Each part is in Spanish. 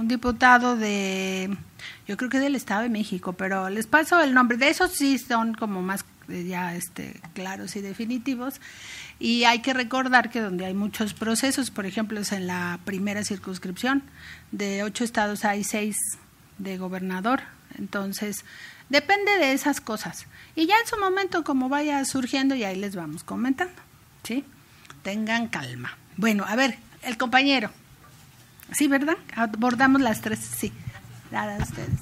un diputado yo creo que del Estado de México, pero les paso el nombre. De esos sí son como más ya claros y definitivos. Y hay que recordar que donde hay muchos procesos, por ejemplo, es en la primera circunscripción. De 8 estados hay 6 de gobernador. Entonces, depende de esas cosas. Y ya en su momento, como vaya surgiendo, y ahí les vamos comentando, ¿sí? Tengan calma. Bueno, a ver, el compañero. Sí, ¿verdad? Abordamos las 3, sí. Nada, ustedes.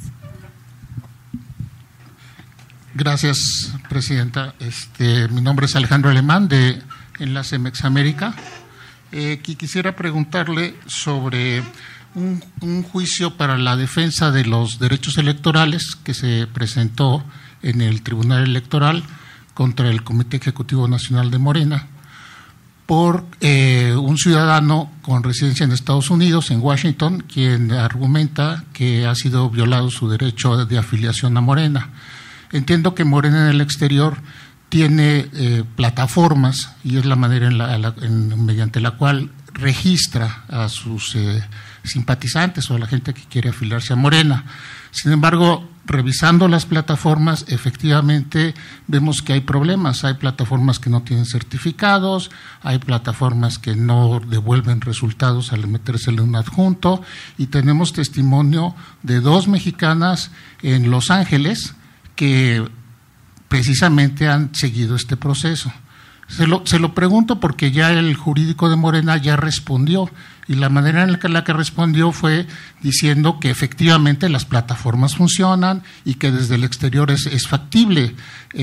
Gracias, presidenta. Mi nombre es Alejandro Alemán, de Enlace Mexamérica. Quisiera preguntarle sobre un juicio para la defensa de los derechos electorales que se presentó en el Tribunal Electoral contra el Comité Ejecutivo Nacional de Morena por un ciudadano con residencia en Estados Unidos, en Washington, quien argumenta que ha sido violado su derecho de afiliación a Morena. Entiendo que Morena en el exterior tiene plataformas y es la manera mediante la cual registra a sus simpatizantes o a la gente que quiere afiliarse a Morena. Sin embargo, revisando las plataformas, efectivamente vemos que hay problemas. Hay plataformas que no tienen certificados, hay plataformas que no devuelven resultados al metérsele un adjunto, y tenemos testimonio de 2 mexicanas en Los Ángeles que precisamente han seguido este proceso. Se lo pregunto porque ya el jurídico de Morena ya respondió, y la manera en la que respondió fue diciendo que efectivamente las plataformas funcionan y que desde el exterior es factible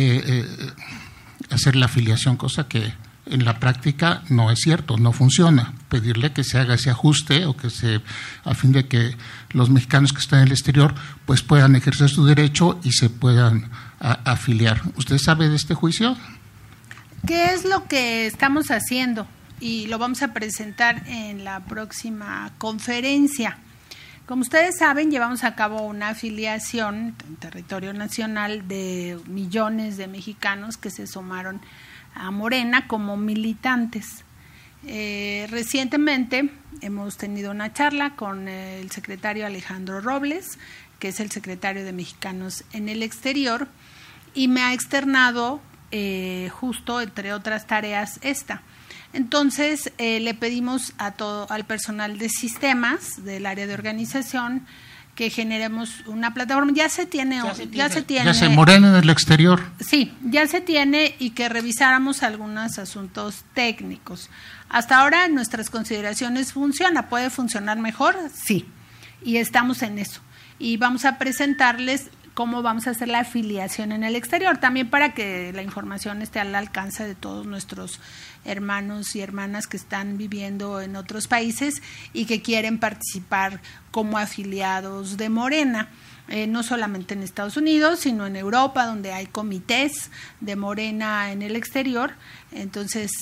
hacer la afiliación, cosa que en la práctica no es cierto, no funciona. Pedirle que se haga ese ajuste a fin de que los mexicanos que están en el exterior pues puedan ejercer su derecho y se puedan afiliar. ¿Usted sabe de este juicio? ¿Qué es lo que estamos haciendo? Y lo vamos a presentar en la próxima conferencia. Como ustedes saben, llevamos a cabo una afiliación en territorio nacional de millones de mexicanos que se sumaron a Morena como militantes. Recientemente hemos tenido una charla con el secretario Alejandro Robles, que es el secretario de Mexicanos en el Exterior, y me ha externado justo, entre otras tareas, esta. Entonces, le pedimos al personal de sistemas del área de organización que generemos una plataforma. Ya se tiene. Morena en el exterior. Sí, ya se tiene, y que revisáramos algunos asuntos técnicos. Hasta ahora, en nuestras consideraciones funciona. ¿Puede funcionar mejor? Sí, y estamos en eso. Y vamos a presentarles cómo vamos a hacer la afiliación en el exterior, también para que la información esté al alcance de todos nuestros hermanos y hermanas que están viviendo en otros países y que quieren participar como afiliados de Morena, no solamente en Estados Unidos, sino en Europa, donde hay comités de Morena en el exterior. Entonces,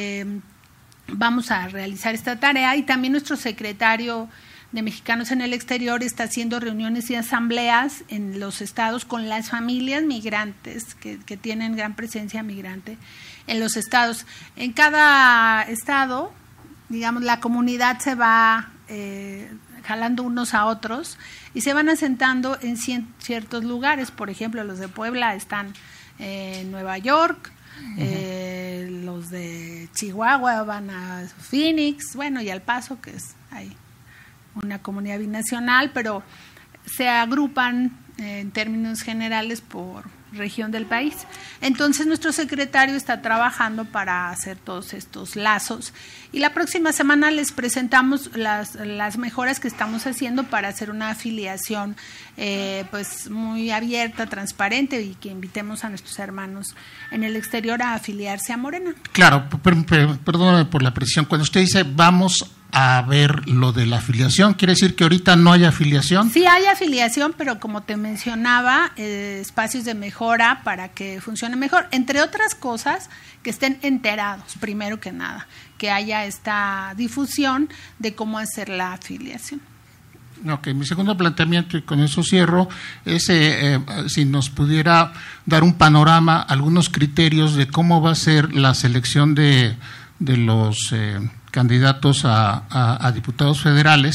vamos a realizar esta tarea, y también nuestro secretario de Mexicanos en el Exterior está haciendo reuniones y asambleas en los estados con las familias migrantes que tienen gran presencia migrante en los estados. En cada estado, digamos, la comunidad se va jalando unos a otros y se van asentando en ciertos lugares. Por ejemplo, los de Puebla están en Nueva York, los de Chihuahua van a Phoenix, bueno, y al Paso, que es ahí una comunidad binacional, pero se agrupan en términos generales por región del país. Entonces, nuestro secretario está trabajando para hacer todos estos lazos, y la próxima semana les presentamos las mejoras que estamos haciendo para hacer una afiliación pues muy abierta, transparente, y que invitemos a nuestros hermanos en el exterior a afiliarse a Morena. Claro, perdóname por la precisión. Cuando usted dice vamos a ver lo de la afiliación, ¿quiere decir que ahorita no hay afiliación? Sí hay afiliación, pero como te mencionaba, espacios de mejora para que funcione mejor, entre otras cosas, que estén enterados, primero que nada, que haya esta difusión de cómo hacer la afiliación. Ok, mi segundo planteamiento, y con eso cierro, es si nos pudiera dar un panorama, algunos criterios de cómo va a ser la selección de los candidatos a diputados federales,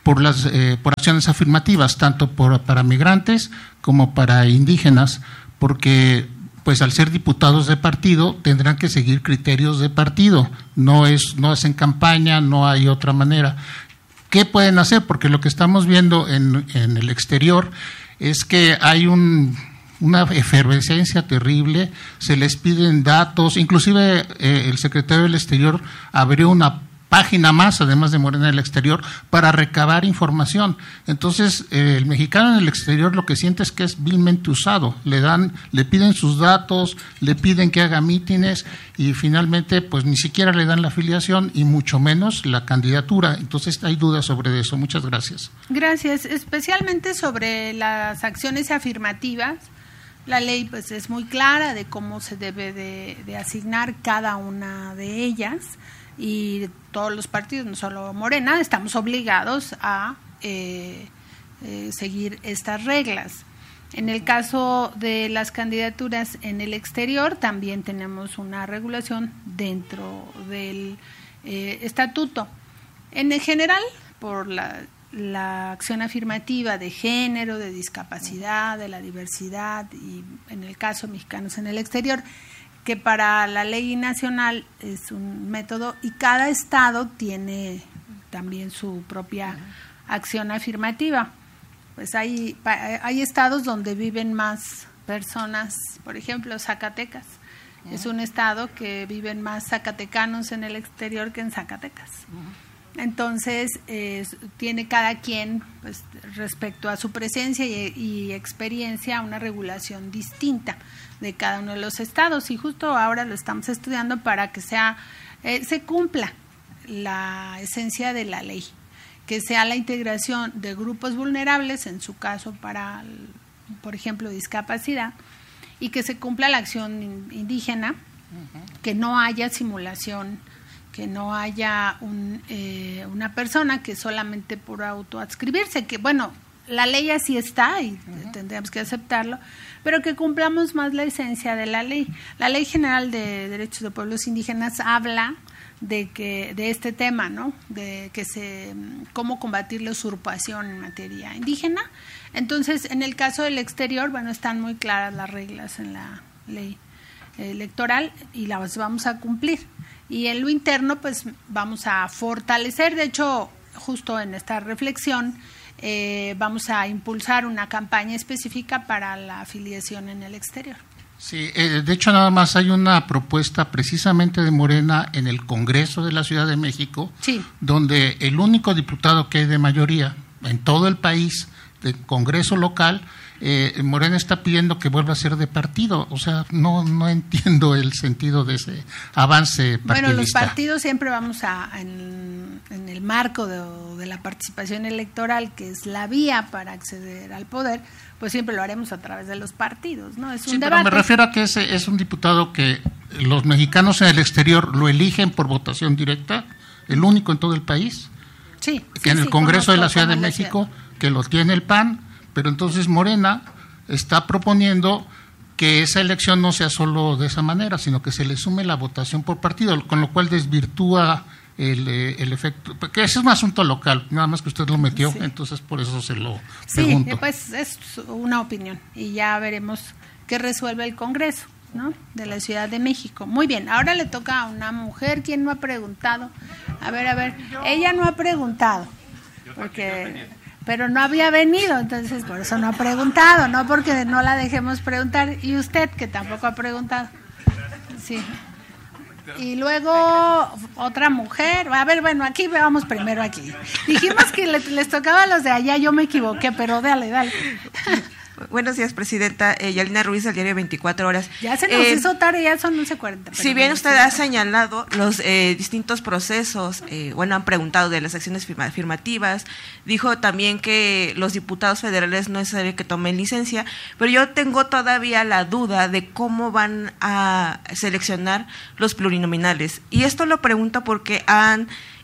por acciones afirmativas, tanto para migrantes como para indígenas, porque pues al ser diputados de partido tendrán que seguir criterios de partido, no es en campaña, no hay otra manera. ¿Qué pueden hacer? Porque lo que estamos viendo en el exterior es que hay una efervescencia terrible, se les piden datos, inclusive el secretario del Exterior abrió una página más, además de Morena en el exterior, para recabar información. Entonces, el mexicano en el exterior lo que siente es que es vilmente usado. Le piden sus datos, le piden que haga mítines y finalmente, pues ni siquiera le dan la afiliación y mucho menos la candidatura. Entonces, hay dudas sobre eso. Muchas gracias. Gracias. Especialmente sobre las acciones afirmativas. La ley pues es muy clara de cómo se debe de asignar cada una de ellas. Y todos los partidos, no solo Morena, estamos obligados a seguir estas reglas. En el caso de las candidaturas en el exterior, también tenemos una regulación dentro del estatuto. En general, por la acción afirmativa de género, de discapacidad, de la diversidad y en el caso de mexicanos en el exterior, que para la ley nacional es un método y cada estado tiene también su propia acción afirmativa. Pues hay estados donde viven más personas, por ejemplo, Zacatecas. Es un estado que viven más zacatecanos en el exterior que en Zacatecas. Entonces, tiene cada quien, pues, respecto a su presencia y experiencia, una regulación distinta de cada uno de los estados. Y justo ahora lo estamos estudiando para que se cumpla la esencia de la ley, que sea la integración de grupos vulnerables, en su caso para, por ejemplo, discapacidad, y que se cumpla la acción indígena, que no haya simulación, que no haya una persona que solamente por autoadscribirse, que bueno, la ley así está y tendríamos que aceptarlo, pero que cumplamos más la esencia de la ley. La Ley General de Derechos de Pueblos Indígenas habla de este tema, ¿no? De cómo combatir la usurpación en materia indígena. Entonces, en el caso del exterior, bueno, están muy claras las reglas en la ley electoral y las vamos a cumplir. Y en lo interno, pues vamos a fortalecer, de hecho, justo en esta reflexión, vamos a impulsar una campaña específica para la afiliación en el exterior. Sí, de hecho nada más hay una propuesta precisamente de Morena en el Congreso de la Ciudad de México, sí, donde el único diputado que hay de mayoría en todo el país, del Congreso local, Morena está pidiendo que vuelva a ser de partido. O sea, no entiendo el sentido de ese avance partidista. Bueno, los partidos siempre vamos en el marco de la participación electoral, que es la vía para acceder al poder, pues siempre lo haremos a través de los partidos, ¿no? Es un debate. Pero me refiero a que ese es un diputado que los mexicanos en el exterior lo eligen por votación directa, el único en todo el país. Sí. Que en el Congreso de la Ciudad de México, que lo tiene el PAN, pero entonces Morena está proponiendo que esa elección no sea solo de esa manera, sino que se le sume la votación por partido, con lo cual desvirtúa el efecto, que ese es un asunto local, nada más que usted lo metió, sí. Entonces por eso se lo pregunto. Sí, pues es una opinión y ya veremos qué resuelve el Congreso, ¿no?, de la Ciudad de México. Muy bien, ahora le toca a una mujer. ¿Quién no ha preguntado? A ver, ella no ha preguntado, pero no había venido, entonces por eso no ha preguntado, no porque no la dejemos preguntar. Y usted, que tampoco ha preguntado. Sí. Y luego otra mujer. A ver, bueno, aquí vamos primero aquí. Dijimos que les tocaba a los de allá, yo me equivoqué, pero dale. Buenos días, presidenta. Yalina Ruiz, del diario 24 Horas. Ya se nos hizo tarde, ya son 11:40. Si bien usted ha señalado los distintos procesos, han preguntado de las acciones afirmativas, dijo también que los diputados federales no es necesario que tomen licencia, pero yo tengo todavía la duda de cómo van a seleccionar los plurinominales. Y esto lo pregunto porque han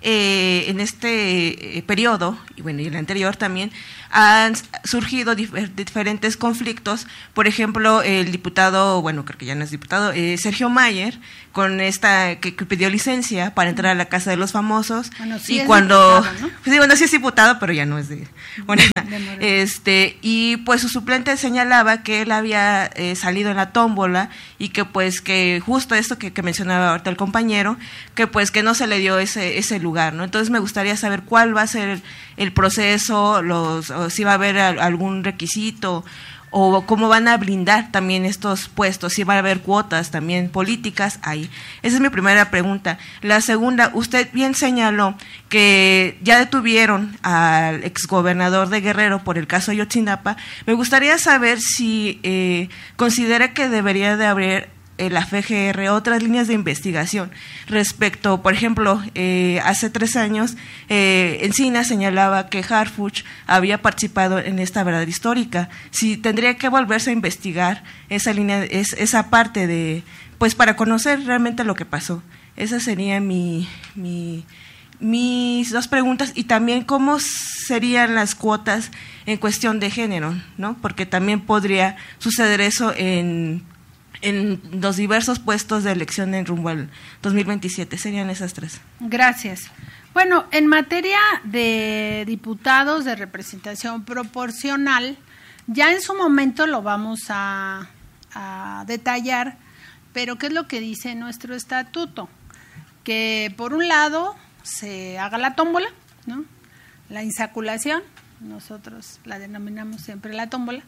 en este periodo, y bueno, y el anterior también, han surgido diferentes conflictos. Por ejemplo, el diputado, bueno, creo que ya no es diputado, Sergio Mayer, con esta que pidió licencia para entrar a la Casa de los Famosos. Bueno, sí, y es cuando diputado, ¿no? sí, bueno, sí es diputado, pero ya no es de Morena. Y pues su suplente señalaba que él había salido en la tómbola y que pues que justo esto que mencionaba ahorita el compañero, que pues que no se le dio ese lugar, ¿no? Entonces me gustaría saber cuál va a ser el proceso, o si va a haber algún requisito, o cómo van a blindar también estos puestos, si va a haber cuotas también políticas ahí. Esa es mi primera pregunta. La segunda, usted bien señaló que ya detuvieron al exgobernador de Guerrero por el caso Ayotzinapa. Me gustaría saber si considera que debería de haber la FGR otras líneas de investigación respecto, por ejemplo, hace 3 años Encinas señalaba que Harfuch había participado en esta verdad histórica. Si tendría que volverse a investigar esa línea, esa parte de, pues para conocer realmente lo que pasó. Esas serían mis 2 preguntas, y también cómo serían las cuotas en cuestión de género, ¿no? Porque también podría suceder eso en los diversos puestos de elección en rumbo al 2027. Serían esas 3. Gracias. Bueno, en materia de diputados de representación proporcional, ya en su momento lo vamos a detallar, pero ¿qué es lo que dice nuestro estatuto? Que por un lado se haga la tómbola, ¿no? La insaculación, nosotros la denominamos siempre la tómbola,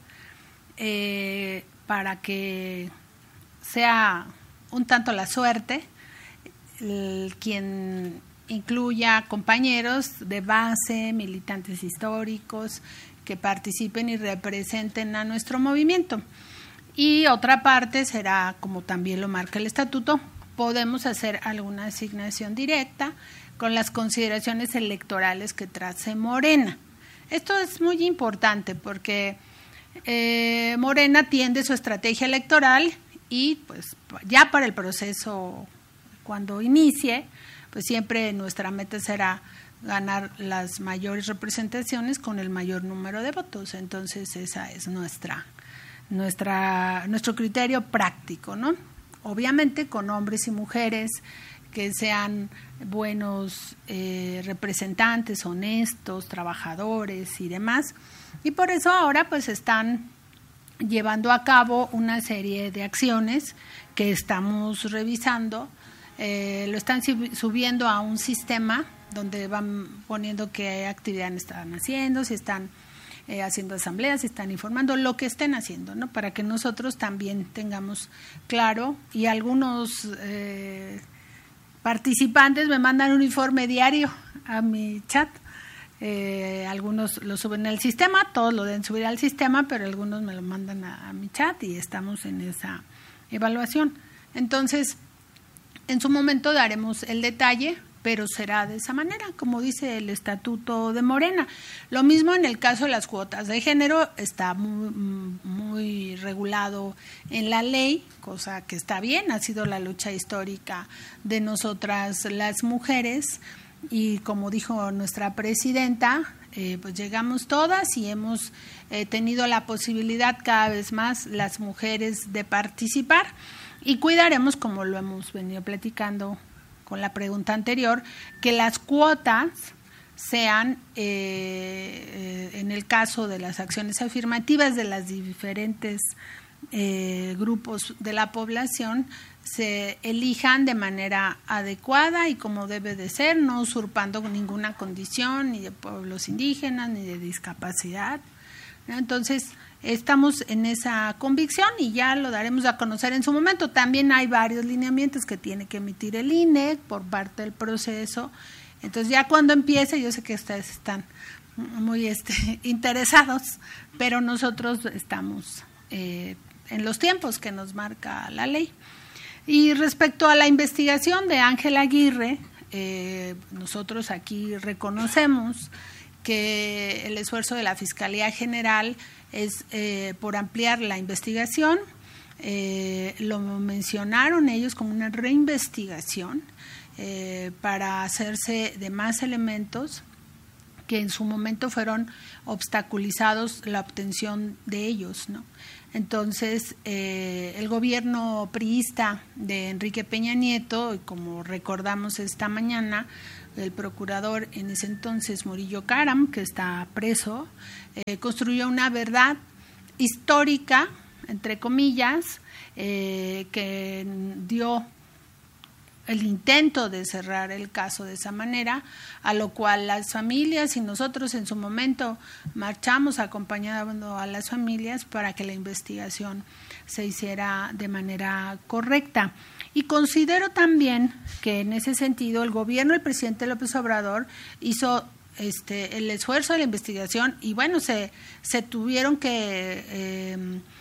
para que sea un tanto la suerte quien incluya compañeros de base, militantes históricos que participen y representen a nuestro movimiento. Y otra parte será, como también lo marca el estatuto, podemos hacer alguna asignación directa con las consideraciones electorales que trace Morena. Esto es muy importante porque Morena tiende su estrategia electoral y pues ya para el proceso, cuando inicie, pues siempre nuestra meta será ganar las mayores representaciones con el mayor número de votos. Entonces esa es nuestro criterio práctico, ¿no? Obviamente con hombres y mujeres que sean buenos representantes, honestos, trabajadores y demás. Y por eso ahora pues están llevando a cabo una serie de acciones que estamos revisando. Lo están subiendo a un sistema donde van poniendo qué actividad están haciendo, si están haciendo asambleas, si están informando, lo que estén haciendo, ¿no? Para que nosotros también tengamos claro, y algunos participantes me mandan un informe diario a mi chat. Algunos lo suben al sistema, todos lo deben subir al sistema, pero algunos me lo mandan a mi chat y estamos en esa evaluación. Entonces, en su momento daremos el detalle, pero será de esa manera, como dice el estatuto de Morena. Lo mismo en el caso de las cuotas de género, está muy regulado en la ley, cosa que está bien, ha sido la lucha histórica de nosotras las mujeres. Y como dijo nuestra presidenta, pues llegamos todas y hemos tenido la posibilidad cada vez más las mujeres de participar, y cuidaremos, como lo hemos venido platicando con la pregunta anterior, que las cuotas sean, en el caso de las acciones afirmativas de las diferentes grupos de la población, se elijan de manera adecuada y como debe de ser, no usurpando ninguna condición ni de pueblos indígenas ni de discapacidad, ¿no? Entonces estamos en esa convicción y ya lo daremos a conocer en su momento. También hay varios lineamientos que tiene que emitir el INE por parte del proceso. Entonces ya cuando empiece, yo sé que ustedes están muy interesados, pero nosotros estamos en los tiempos que nos marca la ley. Y respecto a la investigación de Ángel Aguirre, nosotros aquí reconocemos que el esfuerzo de la Fiscalía General es por ampliar la investigación. Lo mencionaron ellos como una reinvestigación, para hacerse de más elementos que en su momento fueron obstaculizados la obtención de ellos, ¿no? Entonces, el gobierno priista de Enrique Peña Nieto, como recordamos esta mañana, el procurador en ese entonces, Murillo Karam, que está preso, construyó una verdad histórica, entre comillas, que dio el intento de cerrar el caso de esa manera, a lo cual las familias y nosotros en su momento marchamos acompañando a las familias para que la investigación se hiciera de manera correcta. Y considero también que en ese sentido el gobierno del presidente López Obrador hizo el esfuerzo de la investigación y bueno, se tuvieron que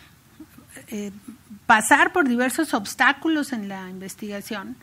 pasar por diversos obstáculos en la investigación.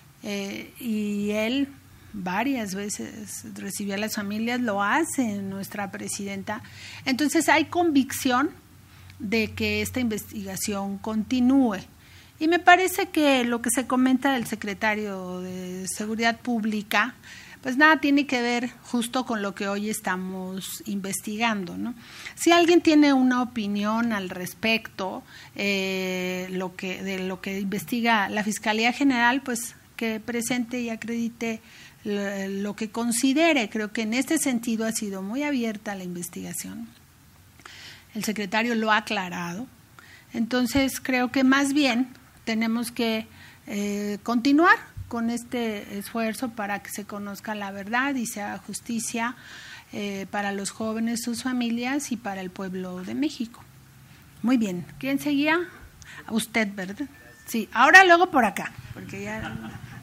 Y él varias veces recibió a las familias, lo hace nuestra presidenta. Entonces hay convicción de que esta investigación continúe. Y me parece que lo que se comenta del secretario de Seguridad Pública, pues nada tiene que ver justo con lo que hoy estamos investigando, ¿no? Si alguien tiene una opinión al respecto, de lo que investiga la Fiscalía General, pues que presente y acredite lo que considere. Creo que en este sentido ha sido muy abierta la investigación. El secretario lo ha aclarado. Entonces, creo que más bien tenemos que continuar con este esfuerzo para que se conozca la verdad y se haga justicia para los jóvenes, sus familias y para el pueblo de México. Muy bien. ¿Quién seguía? Usted, ¿verdad? Sí. Ahora luego por acá, porque ya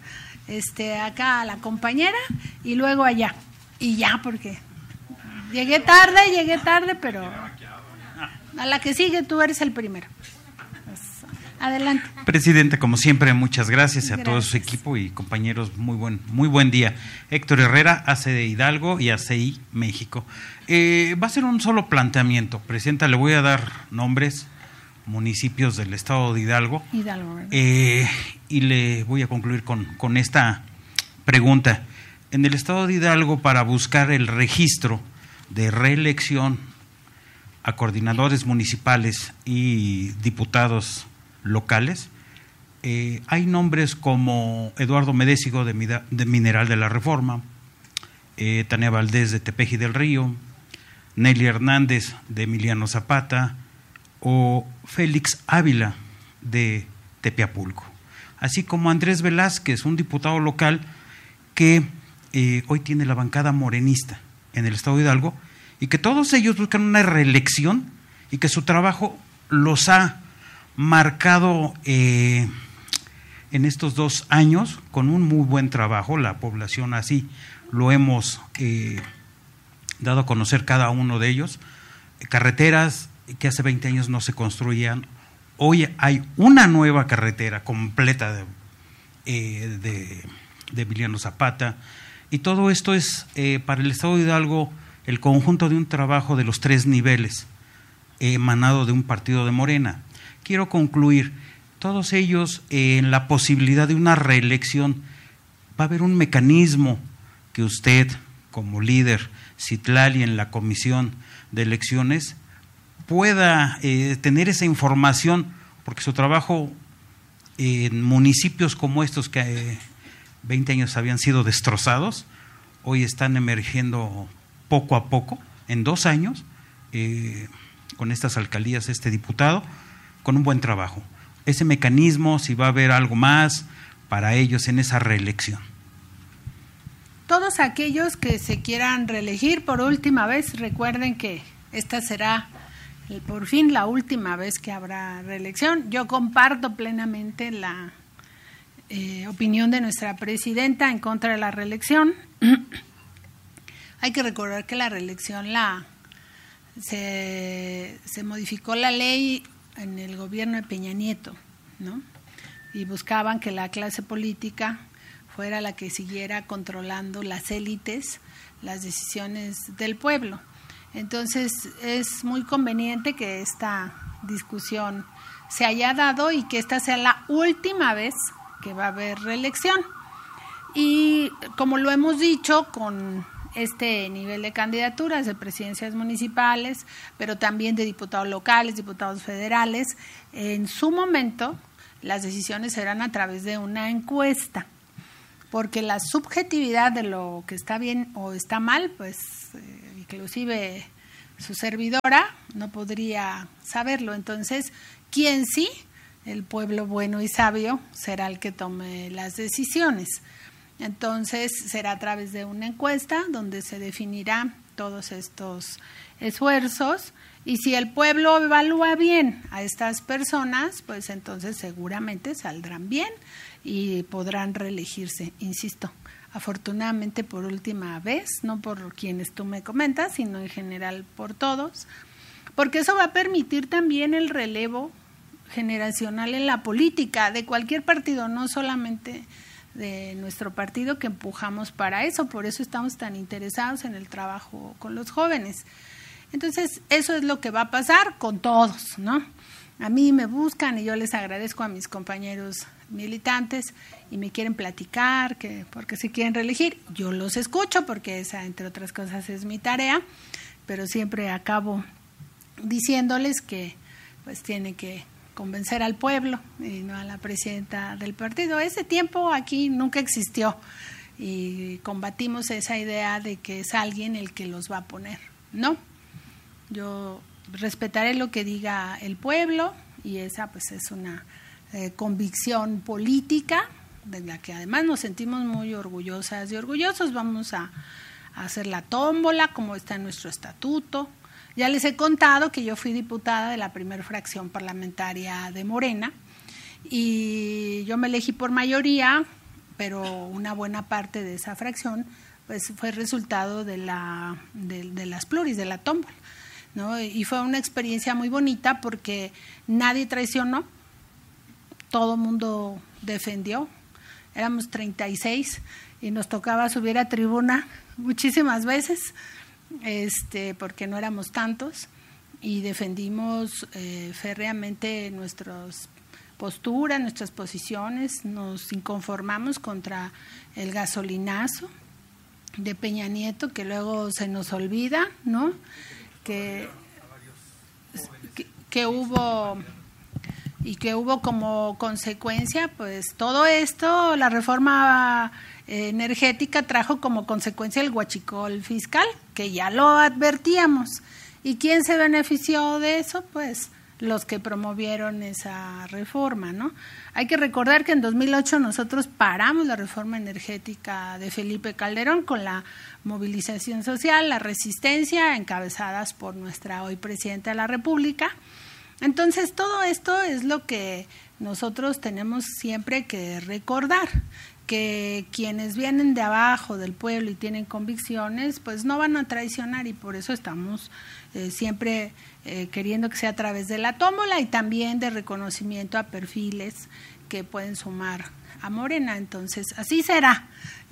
acá la compañera y luego allá. Y ya, porque llegué tarde, pero a la que sigue tú eres el primero. Pues, adelante. Presidente, como siempre, muchas gracias a todo su equipo y compañeros, muy buen día. Héctor Herrera, AC de Hidalgo y ACI México. Va a ser un solo planteamiento. Presidenta, le voy a dar nombres, municipios del estado de Hidalgo. Y le voy a concluir con esta pregunta. En el estado de Hidalgo, para buscar el registro de reelección a coordinadores municipales y diputados locales, hay nombres como Eduardo Medésigo de Mineral de la Reforma, Tania Valdés de Tepeji del Río, Nelly Hernández de Emiliano Zapata o Félix Ávila de Tepeapulco, así como Andrés Velázquez, un diputado local que hoy tiene la bancada morenista en el estado de Hidalgo, y que todos ellos buscan una reelección y que su trabajo los ha marcado en estos 2 años con un muy buen trabajo. La población así lo hemos dado a conocer cada uno de ellos. Carreteras que hace 20 años no se construían, hoy hay una nueva carretera completa de Emiliano Zapata, y todo esto es para el estado de Hidalgo el conjunto de un trabajo de los 3 niveles emanado de un partido de Morena. Quiero concluir, todos ellos en la posibilidad de una reelección. Va a haber un mecanismo que usted, como líder Citlali en la comisión de elecciones, pueda tener esa información, porque su trabajo en municipios como estos que 20 años habían sido destrozados, hoy están emergiendo poco a poco, en 2 años, con estas alcaldías, este diputado, con un buen trabajo. Ese mecanismo, si va a haber algo más para ellos en esa reelección. Todos aquellos que se quieran reelegir por última vez, recuerden que esta será por fin la última vez que habrá reelección. Yo comparto plenamente la opinión de nuestra presidenta en contra de la reelección. Hay que recordar que la reelección se modificó la ley en el gobierno de Peña Nieto, ¿no? Y buscaban que la clase política fuera la que siguiera controlando las élites, las decisiones del pueblo. Entonces es muy conveniente que esta discusión se haya dado y que esta sea la última vez que va a haber reelección. Y como lo hemos dicho, con este nivel de candidaturas de presidencias municipales, pero también de diputados locales, diputados federales, en su momento las decisiones serán a través de una encuesta, porque la subjetividad de lo que está bien o está mal, pues inclusive su servidora no podría saberlo. Entonces, ¿quién sí? El pueblo bueno y sabio será el que tome las decisiones. Entonces, será a través de una encuesta donde se definirá todos estos esfuerzos, y si el pueblo evalúa bien a estas personas, pues entonces seguramente saldrán bien y podrán reelegirse, insisto, afortunadamente por última vez, no por quienes tú me comentas, sino en general por todos, porque eso va a permitir también el relevo generacional en la política de cualquier partido, no solamente de nuestro partido, que empujamos para eso, por eso estamos tan interesados en el trabajo con los jóvenes. Entonces, eso es lo que va a pasar con todos, ¿no? A mí me buscan y yo les agradezco a mis compañeros militantes y me quieren platicar, porque se quieren reelegir. Yo los escucho porque esa, entre otras cosas, es mi tarea, pero siempre acabo diciéndoles que pues tiene que convencer al pueblo y no a la presidenta del partido. Ese tiempo aquí nunca existió y combatimos esa idea de que es alguien el que los va a poner. No, yo respetaré lo que diga el pueblo y esa pues es una convicción política de la que además nos sentimos muy orgullosas y orgullosos. Vamos a hacer la tómbola como está en nuestro estatuto. Ya les he contado que yo fui diputada de la primera fracción parlamentaria de Morena y yo me elegí por mayoría, pero una buena parte de esa fracción pues fue resultado de las pluris, de la tómbola, ¿no? Y fue una experiencia muy bonita porque nadie traicionó, todo mundo defendió, éramos 36 y nos tocaba subir a tribuna muchísimas veces, porque no éramos tantos, y defendimos férreamente nuestras posturas, nuestras posiciones, nos inconformamos contra el gasolinazo de Peña Nieto, que luego se nos olvida, ¿no? Que hubo y que hubo como consecuencia, pues todo esto, la reforma energética trajo como consecuencia el huachicol fiscal, que ya lo advertíamos. ¿Y quién se benefició de eso? Pues los que promovieron esa reforma, ¿no? Hay que recordar que en 2008 nosotros paramos la reforma energética de Felipe Calderón con la movilización social, la resistencia, encabezadas por nuestra hoy presidenta de la República. Entonces, todo esto es lo que nosotros tenemos siempre que recordar, que quienes vienen de abajo del pueblo y tienen convicciones, pues no van a traicionar, y por eso estamos siempre queriendo que sea a través de la tómbola y también de reconocimiento a perfiles que pueden sumar a Morena. Entonces, así será,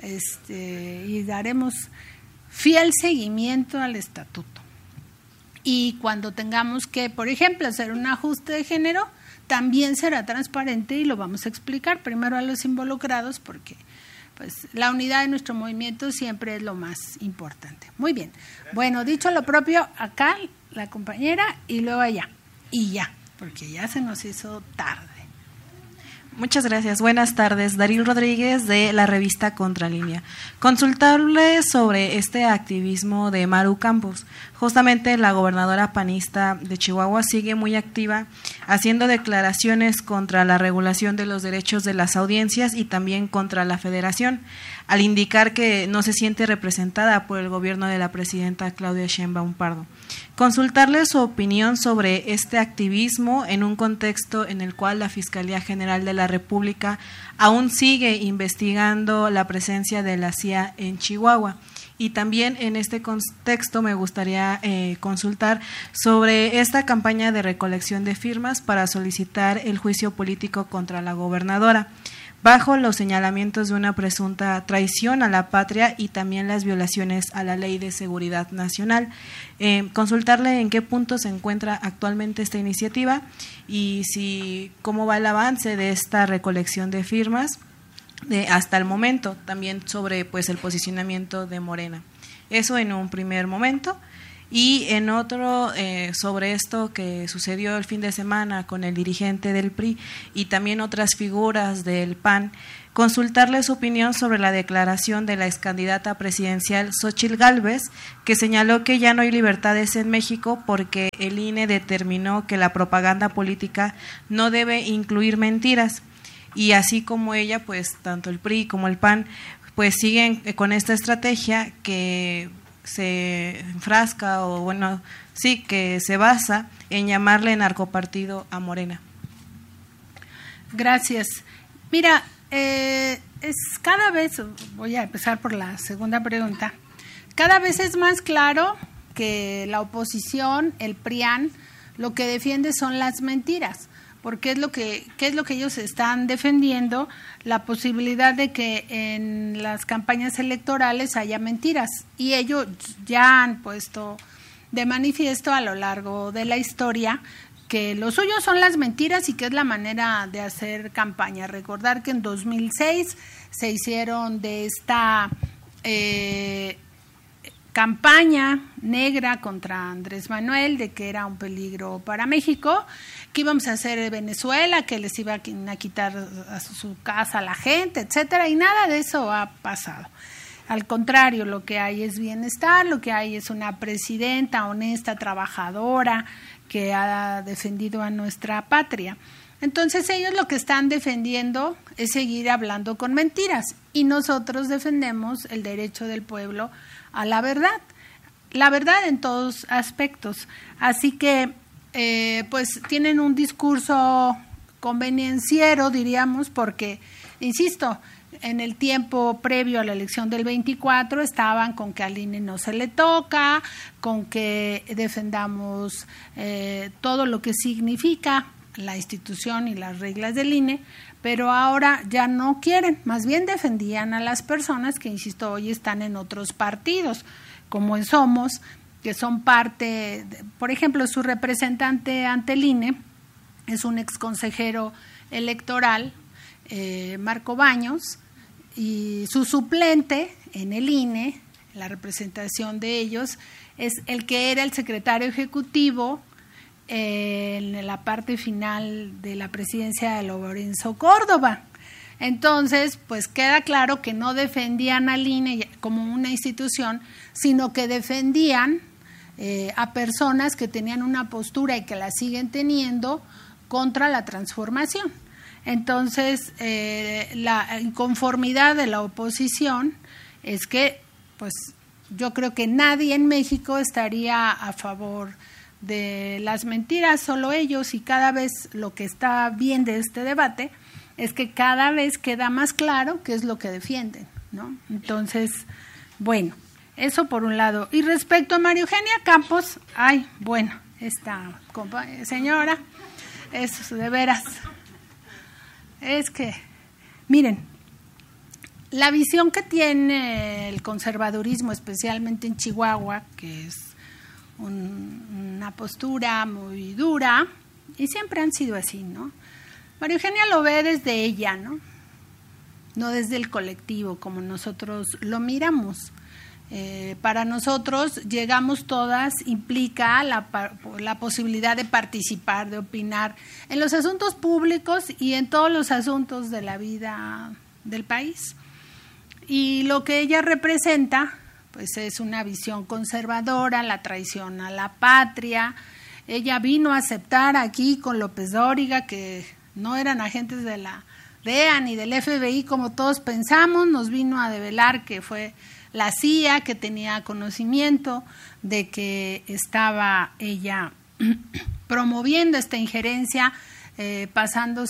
y daremos fiel seguimiento al estatuto. Y cuando tengamos que, por ejemplo, hacer un ajuste de género, también será transparente y lo vamos a explicar primero a los involucrados, porque pues la unidad de nuestro movimiento siempre es lo más importante. Muy bien. Bueno, dicho lo propio, acá la compañera y luego allá. Y ya, porque ya se nos hizo tarde. Muchas gracias. Buenas tardes. Darín Rodríguez, de la revista Contralínea. Consultarle sobre este activismo de Maru Campos. Justamente la gobernadora panista de Chihuahua sigue muy activa, haciendo declaraciones contra la regulación de los derechos de las audiencias y también contra la federación, al indicar que no se siente representada por el gobierno de la presidenta Claudia Sheinbaum Pardo. Consultarle su opinión sobre este activismo en un contexto en el cual la Fiscalía General de la República aún sigue investigando la presencia de la CIA en Chihuahua. Y también en este contexto me gustaría consultar sobre esta campaña de recolección de firmas para solicitar el juicio político contra la gobernadora, bajo los señalamientos de una presunta traición a la patria y también las violaciones a la Ley de Seguridad Nacional. Consultarle en qué punto se encuentra actualmente esta iniciativa y cómo va el avance de esta recolección de firmas, hasta el momento, también sobre pues el posicionamiento de Morena. Eso en un primer momento. Y en otro, sobre esto que sucedió el fin de semana con el dirigente del PRI y también otras figuras del PAN, consultarle su opinión sobre la declaración de la excandidata presidencial Xóchitl Gálvez, que señaló que ya no hay libertades en México porque el INE determinó que la propaganda política no debe incluir mentiras. Y así como ella, pues tanto el PRI como el PAN, pues siguen con esta estrategia que se enfrasca o bueno, sí, que se basa en llamarle narcopartido a Morena. Gracias. Mira, cada vez, voy a empezar por la segunda pregunta, cada vez es más claro que la oposición, el PRIAN, lo que defiende son las mentiras, porque ¿qué es lo que ellos están defendiendo? La posibilidad de que en las campañas electorales haya mentiras, y ellos ya han puesto de manifiesto a lo largo de la historia que lo suyo son las mentiras y que es la manera de hacer campaña. Recordar que en 2006 se hicieron de esta campaña negra contra Andrés Manuel, de que era un peligro para México, que íbamos a hacer Venezuela, que les iba a quitar a su casa a la gente, etcétera, y nada de eso ha pasado. Al contrario, lo que hay es bienestar, lo que hay es una presidenta honesta, trabajadora, que ha defendido a nuestra patria. Entonces ellos lo que están defendiendo es seguir hablando con mentiras, y nosotros defendemos el derecho del pueblo a la verdad en todos aspectos. Así que pues tienen un discurso convenienciero, diríamos, porque, insisto, en el tiempo previo a la elección del 24 estaban con que al INE no se le toca, con que defendamos todo lo que significa la institución y las reglas del INE, pero ahora ya no quieren, más bien defendían a las personas que, insisto, hoy están en otros partidos, como en Somos, que son parte, por ejemplo, su representante ante el INE es un exconsejero electoral, Marco Baños, y su suplente en el INE, la representación de ellos, es el que era el secretario ejecutivo en la parte final de la presidencia de Lorenzo Córdoba. Entonces, pues queda claro que no defendían al INE como una institución, sino que defendían a personas que tenían una postura y que la siguen teniendo contra la transformación. Entonces, la inconformidad de la oposición es que, pues, yo creo que nadie en México estaría a favor de las mentiras, solo ellos, y cada vez lo que está bien de este debate es que cada vez queda más claro qué es lo que defienden, ¿no? Entonces, bueno, eso por un lado. Y respecto a María Eugenia Campos, esta señora, es de veras, es que, miren, la visión que tiene el conservadurismo, especialmente en Chihuahua, que es una postura muy dura, y siempre han sido así, ¿no? María Eugenia lo ve desde ella, ¿no? No desde el colectivo, como nosotros lo miramos. Para nosotros, llegamos todas, implica la posibilidad de participar, de opinar en los asuntos públicos y en todos los asuntos de la vida del país. Y lo que ella representa, pues es una visión conservadora, la traición a la patria. Ella vino a aceptar aquí con López Dóriga, que no eran agentes de la DEA ni del FBI como todos pensamos, nos vino a develar que fue la CIA que tenía conocimiento de que estaba ella promoviendo esta injerencia, pasando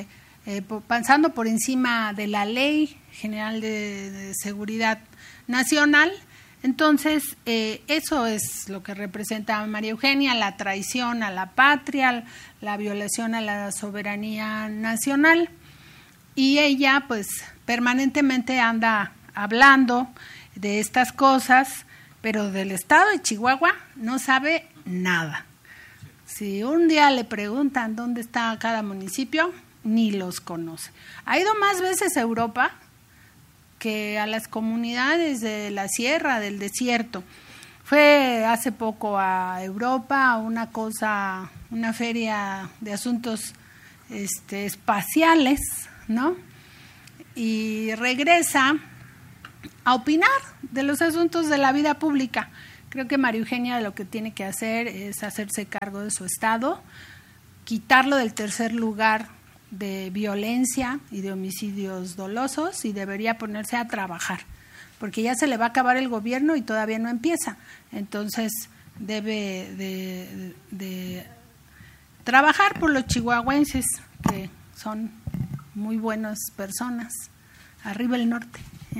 por encima de la Ley General de Seguridad Nacional. Entonces, eso es lo que representa a María Eugenia, la traición a la patria, la violación a la soberanía nacional. Y ella, pues, permanentemente anda hablando de estas cosas, pero del estado de Chihuahua no sabe nada. Si un día le preguntan dónde está cada municipio, ni los conoce. Ha ido más veces a Europa que a las comunidades de la sierra, del desierto. Fue hace poco a Europa a una feria de asuntos espaciales, ¿no? Y regresa a opinar de los asuntos de la vida pública. Creo que María Eugenia lo que tiene que hacer es hacerse cargo de su estado, quitarlo del tercer lugar de violencia y de homicidios dolosos, y debería ponerse a trabajar, porque ya se le va a acabar el gobierno y todavía no empieza. Entonces debe de trabajar por los chihuahuenses, que son muy buenas personas. Arriba el norte.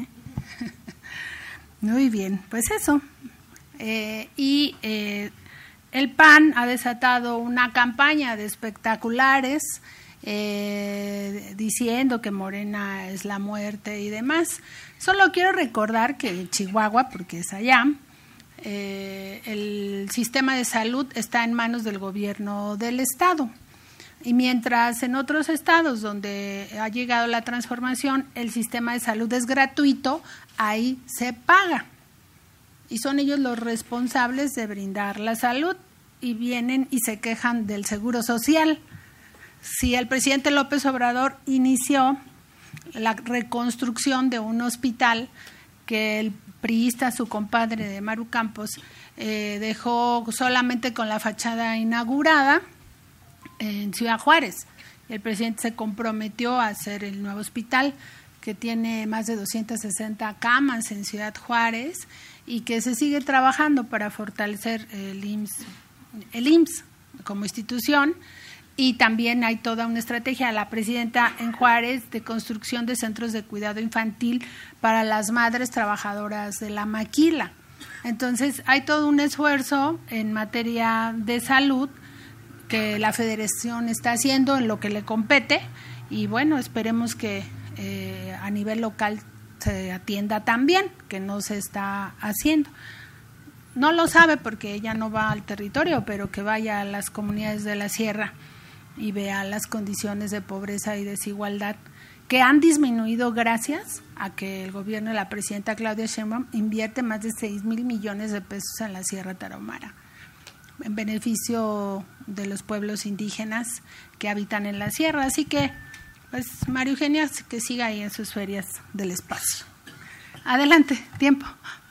Muy bien, pues eso. El PAN ha desatado una campaña de espectaculares diciendo que Morena es la muerte y demás. Solo quiero recordar que en Chihuahua, porque es allá, el sistema de salud está en manos del gobierno del estado. Y mientras en otros estados donde ha llegado la transformación, el sistema de salud es gratuito, ahí se paga. Y son ellos los responsables de brindar la salud, y vienen y se quejan del seguro social. Si el presidente López Obrador inició la reconstrucción de un hospital que el priista, su compadre de Maru Campos, dejó solamente con la fachada inaugurada en Ciudad Juárez. El presidente se comprometió a hacer el nuevo hospital, que tiene más de 260 camas en Ciudad Juárez, y que se sigue trabajando para fortalecer el IMSS como institución. Y también hay toda una estrategia de la presidenta en Juárez de construcción de centros de cuidado infantil para las madres trabajadoras de la maquila. Entonces hay todo un esfuerzo en materia de salud que la Federación está haciendo en lo que le compete, y bueno, esperemos que a nivel local se atienda también, que no se está haciendo. No lo sabe porque ella no va al territorio, pero que vaya a las comunidades de la sierra y vea las condiciones de pobreza y desigualdad que han disminuido gracias a que el gobierno de la presidenta Claudia Sheinbaum invierte más de 6,000 millones de pesos en la Sierra Tarahumara, en beneficio de los pueblos indígenas que habitan en la sierra. Así que, pues, María Eugenia, que siga ahí en sus ferias del espacio. Adelante, tiempo.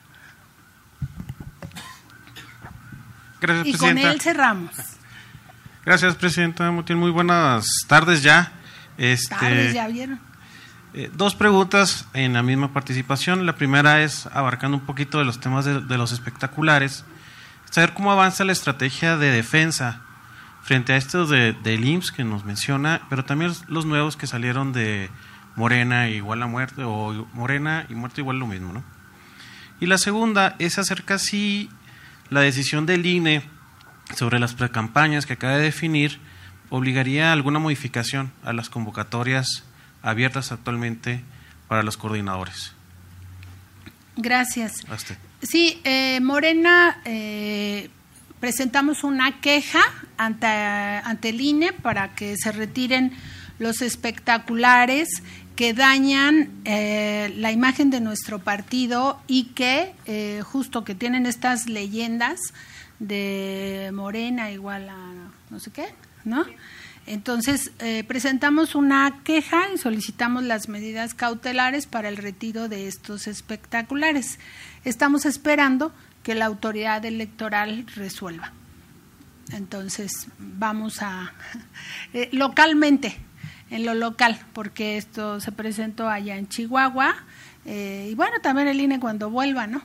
Gracias, y presidenta. con él cerramos. Gracias, presidenta Montiel. Muy buenas tardes ya. Tardes, ya vieron. Dos preguntas en la misma participación. La primera es, abarcando un poquito de los temas de los espectaculares, saber cómo avanza la estrategia de defensa frente a estos del IMSS que nos menciona, pero también los nuevos que salieron de Morena igual a muerte, o Morena y muerte igual lo mismo, ¿no? Y la segunda es acerca si la decisión del INE sobre las precampañas que acaba de definir obligaría a alguna modificación a las convocatorias abiertas actualmente para los coordinadores. Gracias. A usted. Sí, Morena presentamos una queja ante el INE para que se retiren los espectaculares que dañan la imagen de nuestro partido y que justo que tienen estas leyendas de Morena igual a no sé qué, ¿no? Entonces presentamos una queja y solicitamos las medidas cautelares para el retiro de estos espectaculares. Estamos esperando que la autoridad electoral resuelva. Entonces vamos a localmente, en lo local, porque esto se presentó allá en Chihuahua, y bueno, también el INE cuando vuelva, ¿no?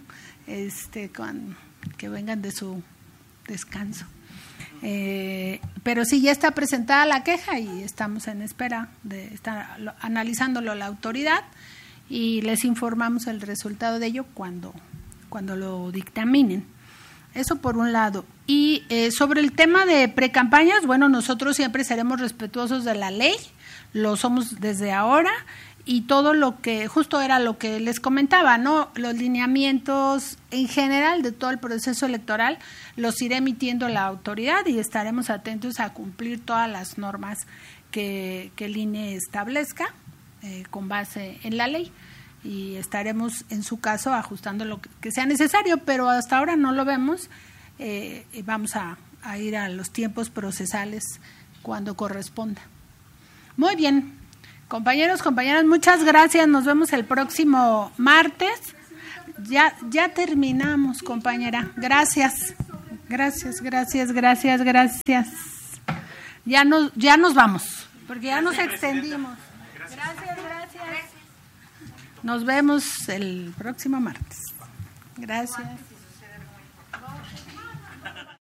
Que vengan de su descanso. Pero sí, ya está presentada la queja y estamos en espera de estar analizándolo la autoridad, y les informamos el resultado de ello cuando lo dictaminen. Eso por un lado. Y sobre el tema de precampañas, bueno, nosotros siempre seremos respetuosos de la ley, lo somos desde ahora, y todo lo que, justo era lo que les comentaba, ¿no? Los lineamientos en general de todo el proceso electoral los irá emitiendo la autoridad y estaremos atentos a cumplir todas las normas que el INE establezca con base en la ley, y estaremos en su caso ajustando lo que sea necesario, pero hasta ahora no lo vemos. Vamos a ir a los tiempos procesales cuando corresponda. Muy bien, compañeros, compañeras, muchas gracias. Nos vemos el próximo martes. Ya terminamos, compañera. Gracias. Ya nos vamos, porque ya nos extendimos. Gracias. Nos vemos el próximo martes. Gracias.